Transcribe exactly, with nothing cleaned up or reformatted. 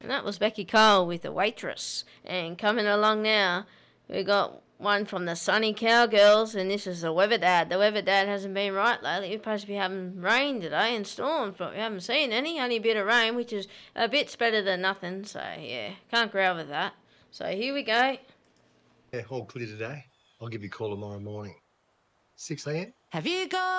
And that was Becky Cole with The Waitress. And coming along now, we got one from the Sunny Cowgirls, and this is the Weather Dad. The Weather Dad hasn't been right lately. We're supposed to be having rain today and storms, but we haven't seen any. Only a bit of rain, which is a bit's better than nothing. So, yeah, can't growl with that. So, here we go. Yeah, all clear today. I'll give you a call tomorrow morning. six a.m. Have you got